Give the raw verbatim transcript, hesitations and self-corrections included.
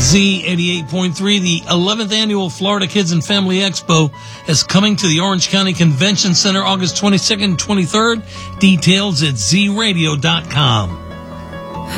Z eighty-eight point three, the eleventh Annual Florida Kids and Family Expo is coming to the Orange County Convention Center August twenty-second and twenty-third. Details at z radio dot com.